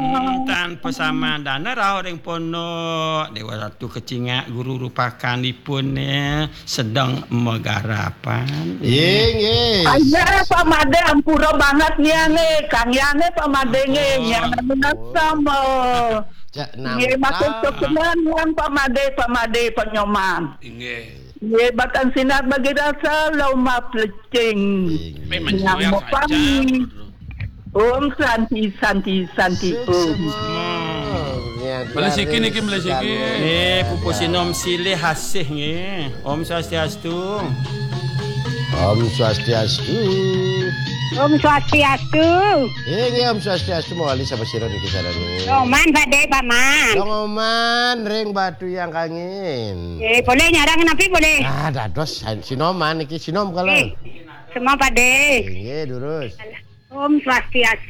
Tanpa sama dana rau ring pono dewa satu kecinga guru rupakan dipun sedang megarapan. Nggih. Aya pamade ampura banget nih Kang Yane pamade yang sama. Nggih maksud kesenangan pamade penyoman. Nggih. Nggih bahkan sinar bagi rasa loma plecing. Memang yang kami. Santi Om. Belasiki niki belasiki. Pupu sinom silih hasih nggih. Om Swastiastu. Om Swastiastu. Om Swastiastu. Nggih Om Swastiastu mawali sapa sira niki sareng. Oman badhe paman. Oman ring batu yang kangin. Boleh nyarang napi boleh. Dados sinoman iki sinom kalau. Semua badhe. Nggih durus. Om Swastiastu.